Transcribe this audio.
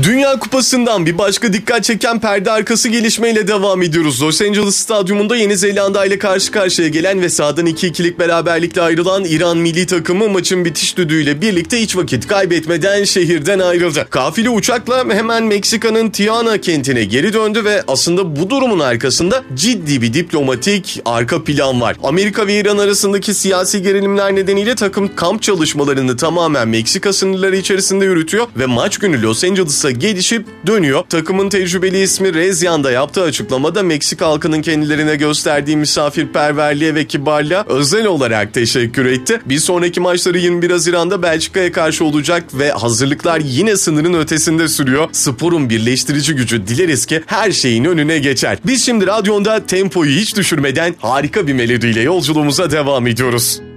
Dünya Kupası'ndan bir başka dikkat çeken perde arkası gelişmeyle devam ediyoruz. Los Angeles Stadyumunda Yeni Zelanda ile karşı karşıya gelen ve sahadan 2-2'lik beraberlikle ayrılan İran milli takımı maçın bitiş düdüğüyle birlikte hiç vakit kaybetmeden şehirden ayrıldı. Kafile uçakla hemen Meksika'nın Tijuana kentine geri döndü ve aslında bu durumun arkasında ciddi bir diplomatik arka plan var. Amerika ve İran arasındaki siyasi gerilimler nedeniyle takım kamp çalışmalarını tamamen Meksika sınırları içerisinde yürütüyor ve maç günü Los Angeles'a gelişip dönüyor. Takımın tecrübeli ismi Rezyan'da yaptığı açıklamada Meksika halkının kendilerine gösterdiği misafirperverliğe ve kibarlığa özel olarak teşekkür etti. Bir sonraki maçları 21 Haziran'da Belçika'ya karşı olacak ve hazırlıklar yine sınırın ötesinde sürüyor. Sporun birleştirici gücü dileriz ki her şeyin önüne geçer. Biz şimdi radyonda tempoyu hiç düşürmeden harika bir melodiyle yolculuğumuza devam ediyoruz.